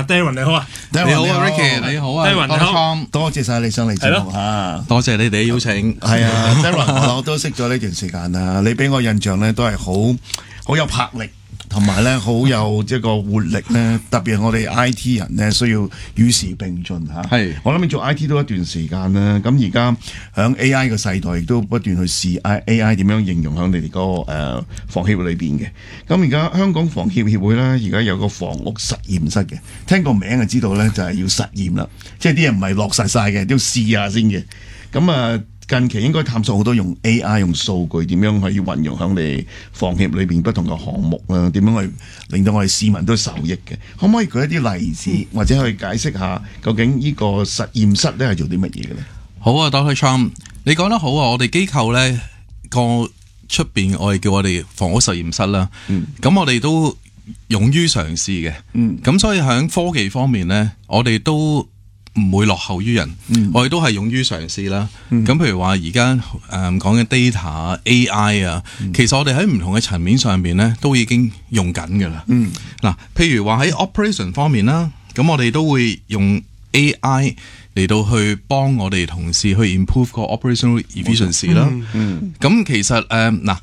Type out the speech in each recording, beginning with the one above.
啊 ，Darren 你好啊， 你好啊 ，Ricky 你好啊 ，Darren 你好， 多謝晒你上嚟節目嚇， 多謝你哋邀請。 係啊，Darren 我都識咗呢段時間啦，你俾我印象咧都係好有魄力。同埋咧，好有一個活力咧，特別係我哋 I.T. 人咧，需要與時並進嚇。 係， 我諗你做 I.T. 都一段時間啦。咁而家響 A.I. 嘅世代，亦都不斷去試 A.I. 點樣應用響你哋嗰個房協裏邊嘅。咁而家香港房協協會咧，而家有個房屋實驗室嘅，聽個名就知道咧，就係要實驗啦。即係啲人唔係落實晒嘅，都要試下先嘅。咁啊〜近期應該探索好多用 AI 用數據點樣可以運用響你房協裏邊不同嘅項目啦，點樣去令到我哋市民都受益嘅？可唔可以舉一啲例子，或者去解釋下究竟呢個實驗室咧係做啲乜嘢嘅咧？ 好啊 ，Dr. Trump， 你講得好啊！我哋機構咧個出邊，我哋叫我哋房屋實驗室啦。咁我哋都勇於嘗試嘅。咁所以喺科技方面咧，我哋都唔會落後於人，我哋都係勇於嘗試啦。咁譬如話而家講嘅 data AI 啊，其實我哋喺唔同嘅層面上邊咧，都已經用緊㗎啦。嗱，譬如話喺 operation 方面啦，咁我哋都會用 AI 嚟到去幫我哋同事去 improve 個 operational efficiency 啦。咁其實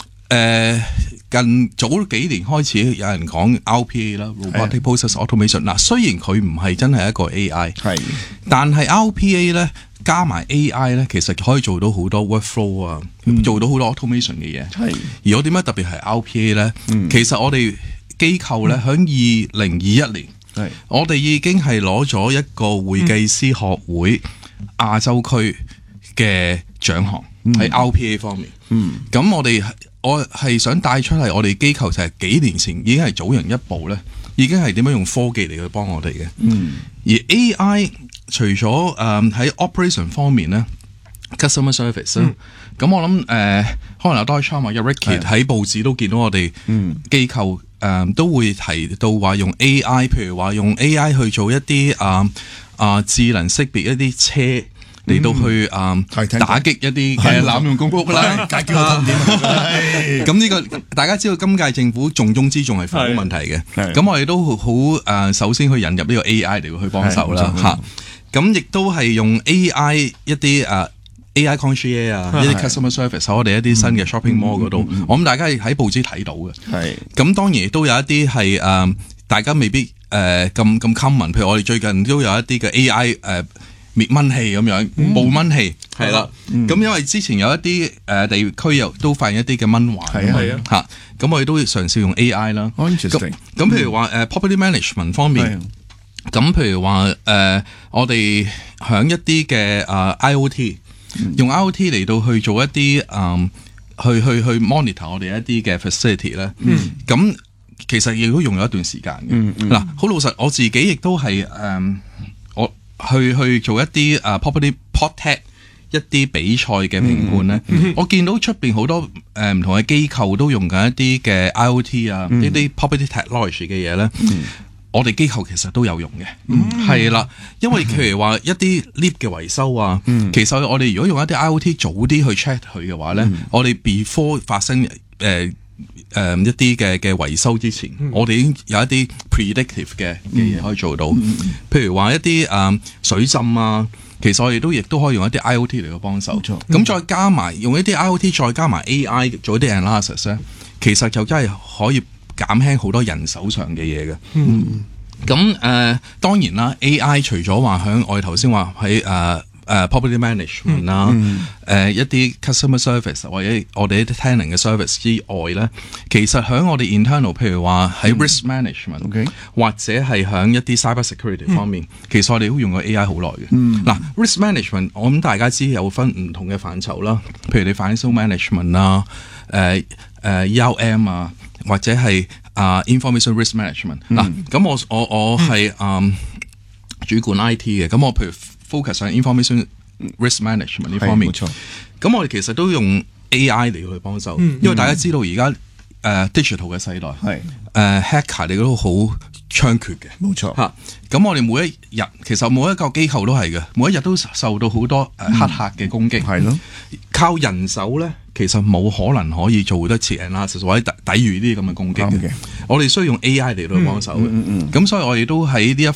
近早幾年開始有人講 RPA 啦 ，Robotic Process Automation。嗱，雖然佢唔係真係一個 AI，但係 RPA 咧加埋 AI 咧，其實可以做到好多 workflow 啊，做到好多 automation 嘅嘢。而我點解特別係 RPA 咧？其實我哋機構咧喺2021年，我哋已經係攞咗一個會計師學會亞洲區嘅獎項喺 RPA 方面。咁我係想帶出嚟，我哋機構就係幾年前已經係早人一步咧，已經係點樣用科技嚟去幫我哋嘅。而 AI 除咗喺 operation 方面咧 ，customer service 啦，咁我諗可能有 Dr. Trump 有 Ricky 喺報紙都見到我哋機構都會提到話用 AI， 譬如話用 AI 去做一啲智能識別一啲車。嚟到去打擊一啲嘅濫用公屋啦， 解決個痛點。 咁呢個大家知道，今屆政府重中之重係房屋問題嘅。咁我哋都好首先去引入呢個 AI 嚟去幫手啦嚇。咁亦都係用 AI 一啲AI concierge 啊，一啲 customer service 喺我哋一啲新嘅 shopping mall 嗰度。我諗大家喺報紙睇到嘅。咁當然亦都有一啲係大家未必咁 common， 譬如我哋最近都有一啲嘅 AI 滅蚊器咁樣，冇蚊器係啦。咁因為之前有一啲地區又都發現一啲嘅蚊患嚇，咁我哋都會嘗試用 AI 啦。咁譬如話property management 方面，咁譬如話我哋響一啲嘅IoT，用 IoT 嚟到去做一啲去 monitor 我哋一啲嘅 facility 咧。咁其實亦都用咗一段時間嘅。嗱，好老實，我自己亦都係去做一啲property protect 一啲比賽嘅評判咧，我見到出邊好多唔同嘅機構都用緊一啲嘅 IoT 啊，一啲 property technology 嘅嘢咧，我哋機構其實都有用嘅，係啦，因為譬如話一啲 lift 嘅維修啊，其實我哋如果用一啲 IoT 早啲去 check 佢嘅話咧，我哋 before 發生一啲嘅維修之前，我哋已經有一啲 predictive 嘅嘢可以做到，譬如話一啲水浸啊，其實我哋亦都可以用一啲 IoT 嚟去幫手。咁再加埋用一啲 IoT， 再加埋 AI 做一啲 analysis 咧，其實就真係可以減輕好多人手上嘅嘢嘅。咁當然啦 ，AI 除咗話響我哋頭先話喺property management 啦，一啲 customer service 或者我哋一啲 tenant 嘅 service 之外咧，其實喺我哋 internal， 譬如話喺 risk management，或者係喺一啲 cyber security 方面，其實我哋都用過 AI 好耐嘅。嗱，risk management 我諗大家知有分唔同嘅範疇啦，譬如你 financial management 啊，ERM 啊，或者係information risk management。嗱，咁我係主管 IT 嘅，咁我譬如focus 喺 information risk management 呢方面，咁我哋其實都用 AI 嚟去幫手，因為大家知道而家digital 嘅世代，hacker 你都好猖獗嘅， 冇錯嚇。咁我哋每一日其實每一個機構都係嘅，每一日都受到好多黑客嘅攻擊，係咯。靠人手咧，其實冇可能可以做得切 analysis 或者抵禦呢啲咁嘅攻擊嘅。我哋需要用 AI 嚟到幫手嘅，咁所以我哋都喺呢一